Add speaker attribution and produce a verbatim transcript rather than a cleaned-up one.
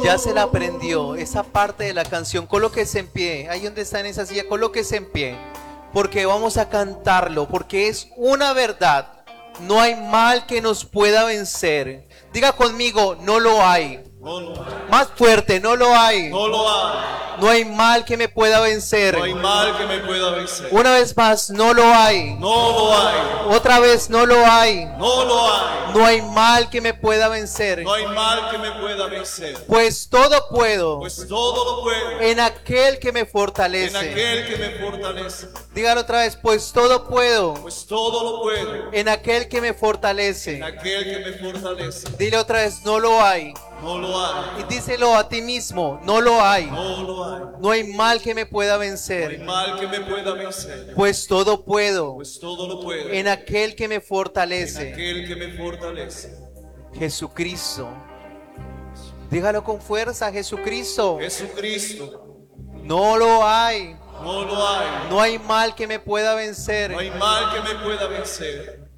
Speaker 1: ya se la aprendió, esa parte de la canción, colóquese en pie, ahí donde está en esa silla, colóquese en pie, porque vamos a cantarlo, porque es una verdad, no hay mal que nos pueda vencer. Diga conmigo, no lo hay.
Speaker 2: No lo hay.
Speaker 1: Más fuerte, no lo hay.
Speaker 2: No lo hay.
Speaker 1: No hay mal que me pueda vencer.
Speaker 2: No hay mal que me pueda vencer.
Speaker 1: Una vez más, no lo hay.
Speaker 2: No lo hay.
Speaker 1: Otra vez, no lo hay.
Speaker 2: No lo hay.
Speaker 1: No hay mal que me pueda vencer.
Speaker 2: No hay mal que me pueda vencer.
Speaker 1: Pues todo puedo
Speaker 2: Pues todo lo puedo
Speaker 1: en aquel que me
Speaker 2: en
Speaker 1: fortalece.
Speaker 2: aquel que me fortalece.
Speaker 1: Dígalo otra vez, pues todo puedo
Speaker 2: Pues todo lo puedo
Speaker 1: en aquel que me
Speaker 2: en
Speaker 1: fortalece.
Speaker 2: aquel que me fortalece.
Speaker 1: Dile otra vez, no lo hay.
Speaker 2: No lo hay.
Speaker 1: Y díselo a ti mismo, no lo hay.
Speaker 2: No lo hay.
Speaker 1: No hay mal que me pueda
Speaker 2: No hay
Speaker 1: vencer.
Speaker 2: mal que me pueda vencer.
Speaker 1: Pues todo puedo
Speaker 2: Pues todo lo puedo
Speaker 1: en aquel que me
Speaker 2: en
Speaker 1: fortalece.
Speaker 2: aquel que me fortalece.
Speaker 1: Jesucristo. Dígalo con fuerza, Jesucristo.
Speaker 2: Jesucristo.
Speaker 1: No lo hay.
Speaker 2: No lo hay.
Speaker 1: No hay mal que me pueda vencer.
Speaker 2: No hay mal que me pueda vencer.